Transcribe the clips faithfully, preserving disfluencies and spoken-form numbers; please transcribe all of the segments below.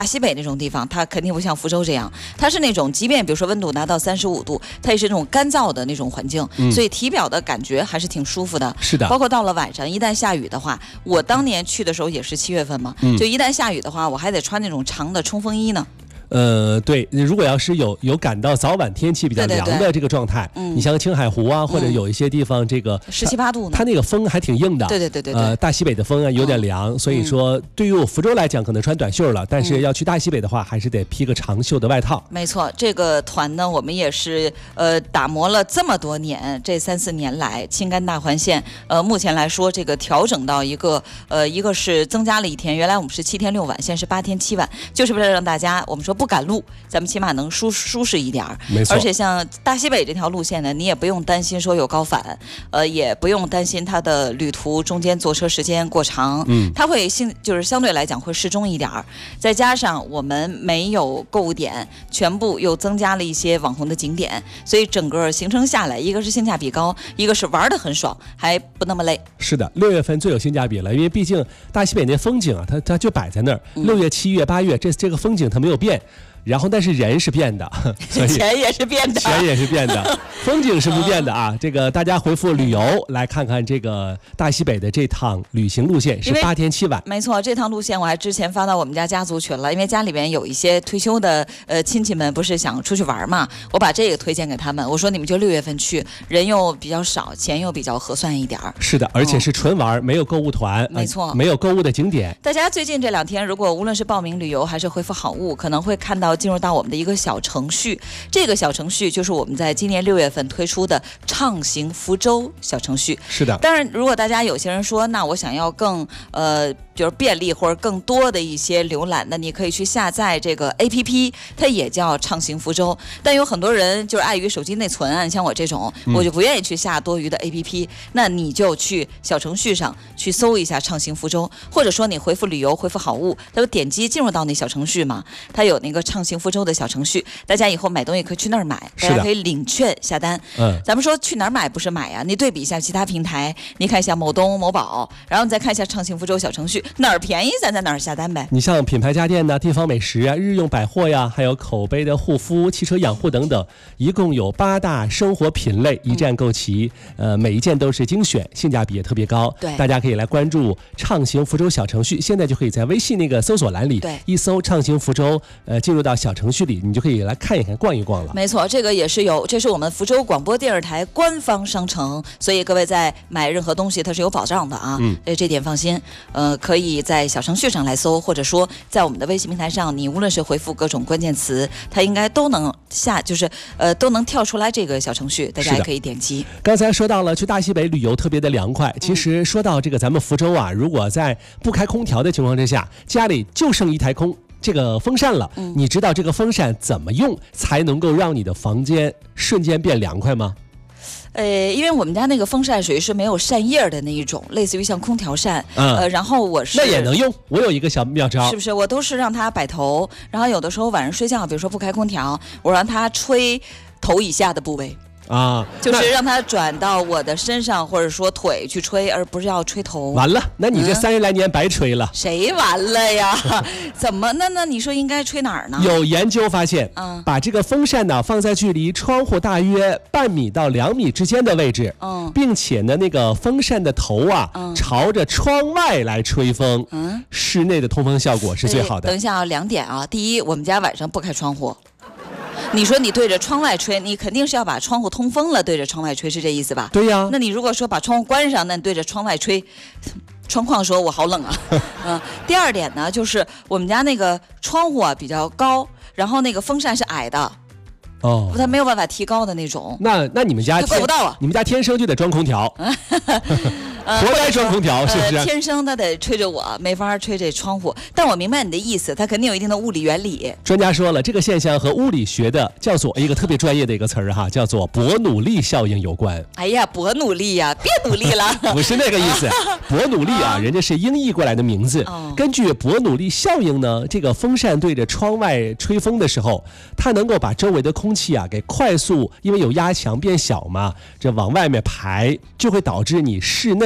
大西北那种地方，它肯定不像福州这样，它是那种即便比如说温度达到三十五度，它也是那种干燥的那种环境，嗯、所以体表的感觉还是挺舒服的。 是的， 包括到了晚上，一旦下雨的话，我当年去的时候也是七月份嘛，嗯、就一旦下雨的话，我还得穿那种长的冲锋衣呢。 呃，对，如果要是有有感到早晚天气比较凉的这个状态，对对对，你像青海湖啊，嗯、或者有一些地方这个十七八度呢， 它那个风还挺硬的。 对对对对对。 呃，大西北的风啊有点凉，嗯、所以说对于我福州来讲，可能穿短袖了，但是要去大西北的话，还是得披个长袖的外套。 没错，这个团呢，我们也是呃打磨了这么多年，这三四年来，青甘大环线，呃，目前来说这个调整到一个呃，一个是增加了一天，原来我们是七天六晚，现在是八天七晚，就是为了让大家我们说不赶路，咱。起码能舒舒适一点儿， 没错。 而且像大西北这条路线呢，你也不用担心说有高反，呃，也不用担心它的旅途中间坐车时间过长，嗯，它会相就是相对来讲会适中一点儿。再加上我们没有购物点，全部又增加了一些网红的景点，所以整个行程下来，一个是性价比高，一个是玩得很爽，还不那么累。 是的，六月份最有性价比了，因为毕竟大西北那风景啊，它它就摆在那儿。六、嗯、月、七月、八月，这这个风景它没有变。然后，但是人是变的，所以钱也是变的， 钱也是变的，风景是不变的啊。这个大家回复旅游来看看这个大西北的这趟旅行路线是八天七晚。 没错，这趟路线我还之前发到我们家家族群了，因为家里边有一些退休的呃亲戚们不是想出去玩嘛，我把这个推荐给他们，我说你们就六月份去，人又比较少，钱又比较合算一点。 是的，而且是纯玩，嗯、没有购物团， 没错、 呃，没有购物的景点。 大家最近这两天，如果无论是报名旅游还是回复好物，可能会看到。进入到我们的一个小程序，这个小程序就是我们在今年六月份推出的畅行福州小程序。 是的， 当然，如果大家有些人说，那我想要更呃。就是便利或者更多的一些浏览，那你可以去下载这个 A P P， 它也叫畅行福州。但有很多人就是碍于手机内存啊，像我这种，我就不愿意去下多余的 A P P、嗯。那你就去小程序上去搜一下畅行福州，或者说你回复旅游，回复好物，它就点击进入到那小程序嘛，它有那个畅行福州的小程序，大家以后买东西可以去那儿买，大家可以领券下单。嗯，咱们说去哪儿买不是买呀？你对比一下其他平台，你看一下某东、某宝，然后你再看一下畅行福州小程序。哪儿便宜咱在哪儿下单呗。 你像品牌家电呢、地方美食啊、日用百货呀，还有口碑的护肤、汽车养护等等，一共有八大生活品类一站购齐、嗯、呃，每一件都是精选，性价比也特别高。 对， 大家可以来关注畅行福州小程序，现在就可以在微信那个搜索栏里， 对， 一搜畅行福州，呃，进入到小程序里，你就可以来看一看、逛一逛了。 没错，这个也是有，这是我们福州广播电视台官方商城，所以各位在买任何东西它是有保障的啊，嗯，这点放心。呃，可以在小程序上来搜，或者说在我们的微信平台上，你无论是回复各种关键词，它应该都能下，就是呃都能跳出来这个小程序，大家也可以点击。 刚才说到了去大西北旅游特别的凉快，其实说到这个咱们福州啊，如果在不开空调的情况之下，家里就剩一台空这个风扇了、嗯，你知道这个风扇怎么用才能够让你的房间瞬间变凉快吗？ 呃，因为我们家那个风扇属于是没有扇叶的那一种，类似于像空调扇，嗯、呃，然后我是那也能用。我有一个小妙招， 是不是？我都是让它摆头，然后有的时候晚上睡觉，比如说不开空调，我让它吹头以下的部位。 啊， 就是让它转到我的身上或者说腿去吹，而不是要吹头。 完了，那你这三十来年白吹了。 嗯、谁完了呀？怎么？那那你说应该吹哪儿呢？ 有研究发现，嗯，把这个风扇呢放在距离窗户大约半米到两米之间的位置，嗯，并且呢那个风扇的头啊、嗯、朝着窗外来吹风，嗯，室内的通风效果是最好的。 等一下啊，两点啊，第一，我们家晚上不开窗户。你说你对着窗外吹，你肯定是要把窗户通风了，对着窗外吹，是这意思吧？ 对呀。 那你如果说把窗户关上，那你对着窗外吹，窗框说我好冷啊。嗯。第二点呢，就是我们家那个窗户啊比较高，然后那个风扇是矮的。哦，它没有办法提高的那种。 那那你们家够不到啊？ 你们家天生就得装空调。活该装空调，是不是、 呃？天生它得吹着我，没法吹这窗户。但我明白你的意思，它肯定有一定的物理原理。 专家说了，这个现象和物理学的叫做一个特别专业的一个词儿哈，叫做伯努利效应有关。 哎呀，伯努利呀，别努力了， 不是那个意思。伯努利啊，人家是音译过来的名字。哦、根据伯努利效应呢，这个风扇对着窗外吹风的时候，它能够把周围的空气啊给快速，因为有压强变小嘛，这往外面排，就会导致你室内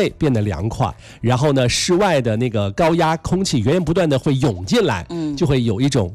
内变得凉快，然后呢，室外的那个高压空气源源不断的会涌进来，嗯，就会有一种